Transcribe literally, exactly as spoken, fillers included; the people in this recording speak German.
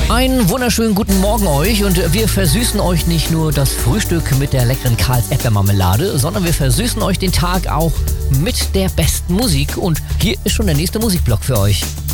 Einen wunderschönen guten Morgen euch und wir versüßen euch nicht nur das Frühstück mit der leckeren Karls Erdbeermarmelade, sondern wir versüßen euch den Tag auch mit der besten Musik und hier ist schon der nächste Musikblock für euch.